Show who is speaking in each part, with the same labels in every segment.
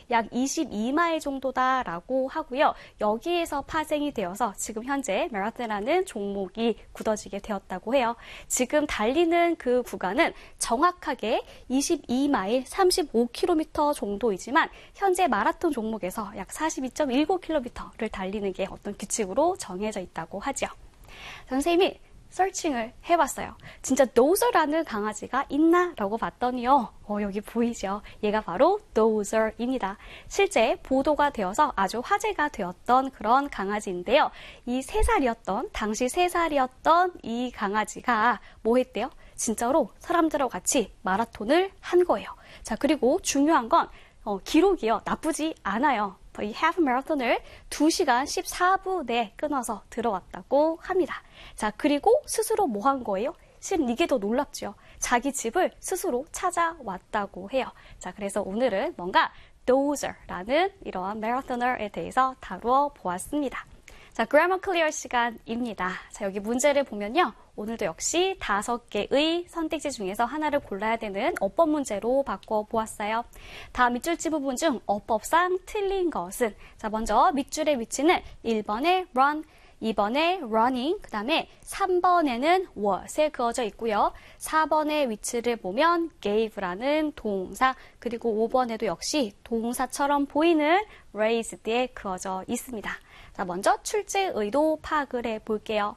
Speaker 1: 약 22마일 정도다라고 하고요. 여기에서 파생이 되어서 지금 현재 마라톤이라는 종목이 굳어지게 되었다고 해요. 지금 달리는 그 구간은 정확하게 22마일 35km 정도이지만 현재 마라톤 종목에서 약 42.19km를 달리는 게 어떤 규칙으로 정해져 있다고 하죠. 선생님이 서칭을 해봤어요. 진짜 도저라는 강아지가 있나? 라고 봤더니요. 여기 보이죠? 얘가 바로 도저입니다. 실제 보도가 되어서 아주 화제가 되었던 그런 강아지인데요. 이 당시 3살이었던 이 강아지가 뭐 했대요? 진짜로 사람들하고 같이 마라톤을 한 거예요. 자, 그리고 중요한 건 기록이요. 나쁘지 않아요. 이 하프 마라톤을 2시간 14분 내에 끊어서 들어왔다고 합니다. 자, 그리고 스스로 뭐 한 거예요? 실은 이게 더 놀랍죠. 자기 집을 스스로 찾아왔다고 해요. 자, 그래서 오늘은 뭔가 doze라는 이러한 마라토너에 대해서 다루어 보았습니다. 자, Grammar Clear 시간입니다. 자, 여기 문제를 보면요. 오늘도 역시 5개의 선택지 중에서 하나를 골라야 되는 어법 문제로 바꿔보았어요. 다음 밑줄 부분 중 어법상 틀린 것은 자, 먼저 밑줄의 위치는 1번에 run, 2번에 running, 그 다음에 3번에는 was에 그어져 있고요. 4번의 위치를 보면 gave라는 동사, 그리고 5번에도 역시 동사처럼 보이는 raised에 그어져 있습니다. 자, 먼저 출제 의도 파악을 해볼게요.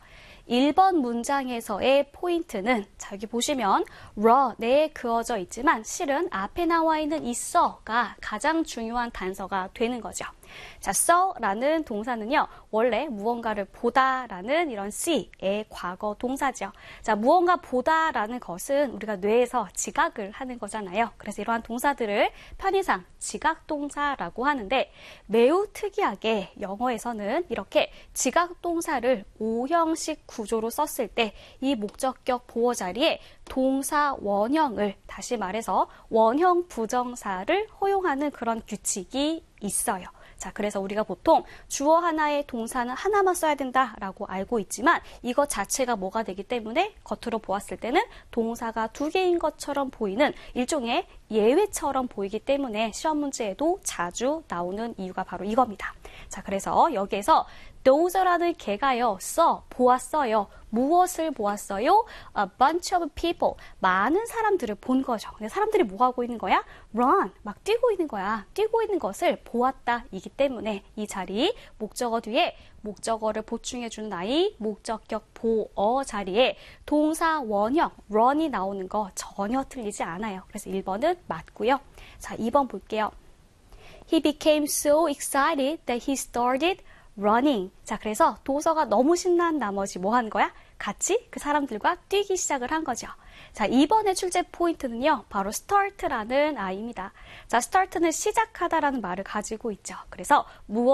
Speaker 1: 1번 문장에서의 포인트는 자, 여기 보시면 run에 그어져 있지만 실은 앞에 나와 있는 있어가 가장 중요한 단서가 되는 거죠. 자, saw라는 동사는요, 원래 무언가를 보다라는 이런 see의 과거 동사죠. 자, 무언가 보다라는 것은 우리가 뇌에서 지각을 하는 거잖아요. 그래서 이러한 동사들을 편의상 지각 동사라고 하는데 매우 특이하게 영어에서는 이렇게 지각 동사를 5형식 구조로 썼을 때 이 목적격 보어 자리에 동사 원형을 다시 말해서 원형 부정사를 허용하는 그런 규칙이 있어요. 자, 그래서 우리가 보통 주어 하나에 동사는 하나만 써야 된다라고 알고 있지만 이것 자체가 뭐가 되기 때문에 겉으로 보았을 때는 동사가 2개인 것처럼 보이는 일종의 예외처럼 보이기 때문에 시험 문제에도 자주 나오는 이유가 바로 이겁니다. 자, 그래서 여기에서 doze라는 개가요, 보았어요. 무엇을 보았어요? A bunch of people. 많은 사람들을 본 거죠. 근데 사람들이 뭐 하고 있는 거야? run. 막 뛰고 있는 거야. 뛰고 있는 것을 보았다. 이기 때문에 이 자리 목적어 뒤에 목적어를 보충해주는 아이 목적격 보어 자리에 동사 원형 run이 나오는 거 전혀 틀리지 않아요. 그래서 1번은 맞고요. 자, 2번 볼게요. He became so excited that he started running. 자, 그래서 도서가 너무 신난 나머지 뭐 한 거야? 같이 그 사람들과 뛰기 시작을 한 거죠. 자, 2번의 출제 포인트는요, 바로 start라는 아이입니다. 자, start는 시작하다라는 말을 가지고 있죠. 그래서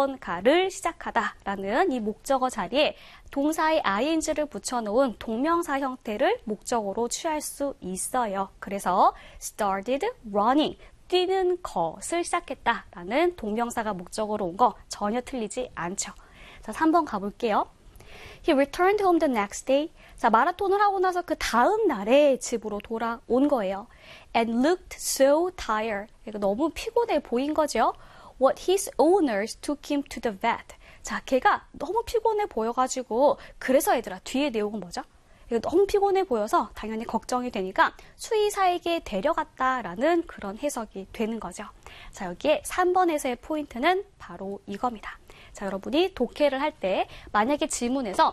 Speaker 1: 무언가를 시작하다라는 이 목적어 자리에 동사의 ing를 붙여놓은 동명사 형태를 목적어로 취할 수 있어요. 그래서 started running. 뛰는 것을 시작했다라는 동명사가 목적어로 온 거 전혀 틀리지 않죠. 자, 3번 가볼게요. He returned home the next day. 자, 마라톤을 하고 나서 그 다음 날에 집으로 돌아온 거예요. And looked so tired. 너무 피곤해 보인 거죠. What his owners took him to the vet. 자, 걔가 너무 피곤해 보여가지고 그래서 얘들아, 뒤에 내용은 뭐죠? 너무 피곤해 보여서 당연히 걱정이 되니까 수의사에게 데려갔다라는 그런 해석이 되는 거죠. 자, 여기에 3번에서의 포인트는 바로 이겁니다. 자, 여러분이 독해를 할 때 만약에 지문에서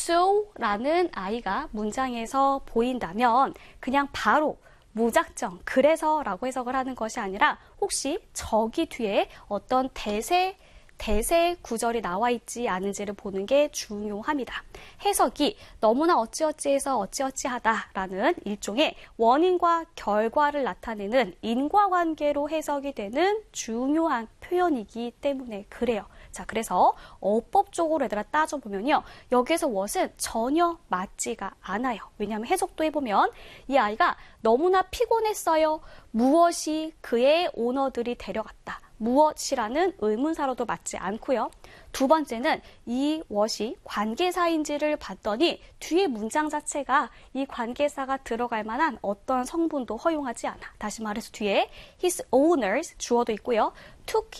Speaker 1: so라는 아이가 문장에서 보인다면 그냥 바로 무작정 그래서라고 해석을 하는 것이 아니라 혹시 저기 뒤에 어떤 대세 구절이 나와 있지 않은지를 보는 게 중요합니다. 해석이 너무나 어찌어찌해서 어찌어찌하다라는 일종의 원인과 결과를 나타내는 인과관계로 해석이 되는 중요한 표현이기 때문에 그래요. 자, 그래서 어법적으로 얘들아 따져보면요. 여기에서 what은 전혀 맞지가 않아요. 왜냐하면 해석도 해보면 이 아이가 너무나 피곤했어요. 무엇이 그의 오너들이 데려갔다. 무엇이라는 의문사로도 맞지 않고요. 두 번째는 이 what이 관계사인지를 봤더니 뒤에 문장 자체가 이 관계사가 들어갈 만한 어떤 성분도 허용하지 않아. 다시 말해서 뒤에 his owners 주어도 있고요. took